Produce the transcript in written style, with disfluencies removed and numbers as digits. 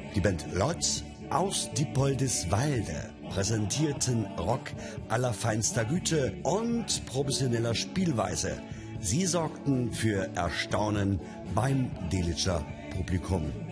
Die Band Lotz aus Diepoldiswalde präsentierten Rock allerfeinster Güte und professioneller Spielweise. Sie sorgten für Erstaunen beim Delitzscher Publikum.